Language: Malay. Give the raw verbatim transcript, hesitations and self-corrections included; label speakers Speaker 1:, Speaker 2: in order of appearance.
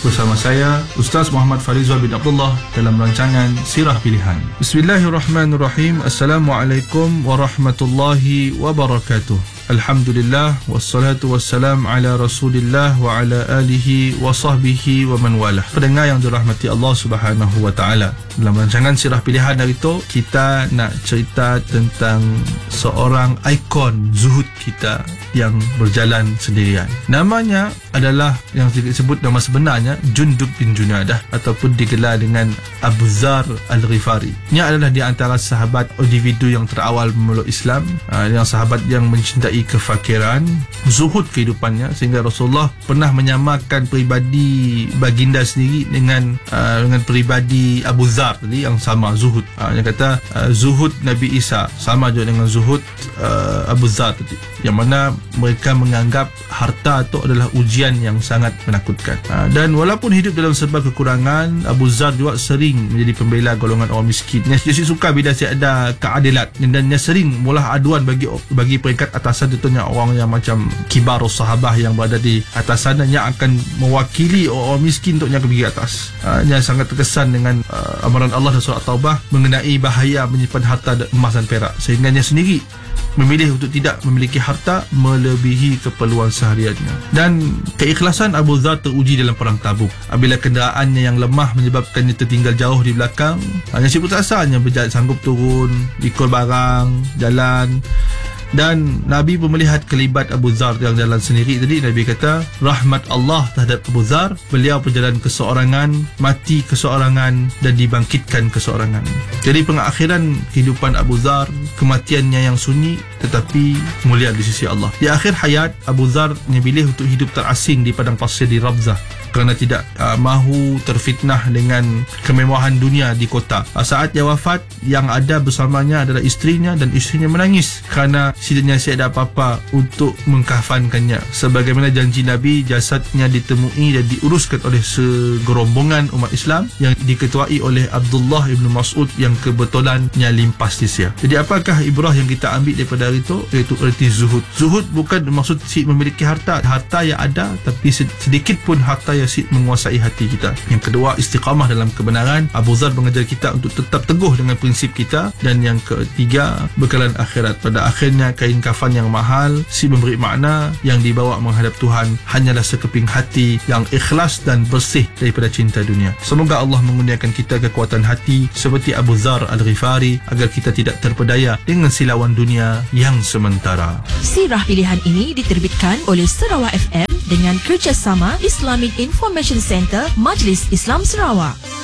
Speaker 1: bersama saya Ustaz Muhammad Farizal bin Abdullah dalam rancangan Sirah Pilihan. Bismillahirrahmanirrahim. Assalamualaikum warahmatullahi wabarakatuh. Alhamdulillah wassalatu wassalam ala Rasulillah wa ala alihi wa sahbihi wa man walah. Pendengar yang dirahmati Allah Subhanahu wa taala, dalam rancangan Sirah Pilihan hari itu kita nak cerita tentang seorang ikon zuhud kita yang berjalan sendirian. Namanya adalah yang disebut nama sebenarnya Jundub bin Junadah ataupun digelar dengan Abu Dzar Al-Ghifari. Ia adalah di antara sahabat individu yang terawal memeluk Islam, yang sahabat yang mencintai kefakiran, zuhud kehidupannya, sehingga Rasulullah pernah menyamakan peribadi baginda sendiri dengan uh, dengan peribadi Abu Dzar tadi yang sama zuhud. Uh, yang kata uh, zuhud Nabi Isa sama juga dengan zuhud uh, Abu Dzar tadi, yang mana mereka menganggap harta itu adalah ujian yang sangat menakutkan. Uh, dan walaupun hidup dalam serba kekurangan, Abu Dzar juga sering menjadi pembela golongan orang miskin. Dia suka bila ada keadilan, dan dia sering mula aduan bagi bagi peringkat atasan, tentunya orang yang macam kibarus sahabah yang berada di atas sana, yang akan mewakili orang miskin untuk yang pergi atas. Uh, dia sangat terkesan dengan uh, amaran Allah dalam surah Taubah mengenai bahaya menyimpan harta emas dan perak, sehingga dia sendiri memilih untuk tidak memiliki harta melebihi keperluan sehariannya. Dan keikhlasan Abu Dzar teruji dalam perang Tabuk. Apabila kenderaannya yang lemah menyebabkannya tertinggal jauh di belakang, hanya si putus asanya berjalan sanggup turun, ikut barang, jalan. Dan Nabi pun melihat kelibat Abu Dzar yang jalan sendiri tadi. Nabi kata, rahmat Allah terhadap Abu Dzar, beliau berjalan keseorangan, mati keseorangan, dan dibangkitkan keseorangan. Jadi pengakhiran kehidupan Abu Dzar, kematiannya yang sunyi tetapi mulia di sisi Allah. Di akhir hayat, Abu Dzar memilih untuk hidup terasing di padang pasir di Rabzah kerana tidak uh, mahu terfitnah dengan kemewahan dunia di kota. Uh, saat dia wafat, yang ada bersamanya adalah isterinya, dan isterinya menangis kerana sidanya saya ada apa-apa untuk mengkafankannya. Sebagaimana janji Nabi, jasadnya ditemui dan diuruskan oleh segerombongan umat Islam yang diketuai oleh Abdullah ibn Mas'ud yang kebetulannya limpas disia. Jadi apakah ibrah yang kita ambil daripada hari itu? Iaitu erti zuhud. Zuhud bukan maksud si memiliki harta. Harta yang ada, tapi sedikit pun harta yang si menguasai hati kita. Yang kedua, istiqamah dalam kebenaran. Abu Dzar mengajar kita untuk tetap teguh dengan prinsip kita. Dan yang ketiga, bekalan akhirat. Pada akhirnya, kain kafan yang mahal, si memberi makna yang dibawa menghadap Tuhan hanyalah sekeping hati yang ikhlas dan bersih daripada cinta dunia. Semoga Allah mengurniakan kita kekuatan hati seperti Abu Dzar Al-Ghifari agar kita tidak terpedaya dengan silauan dunia yang sementara.
Speaker 2: Sirah Pilihan ini diterbitkan oleh Sarawak F M dengan kerjasama Islamic Information Center Majlis Islam Sarawak.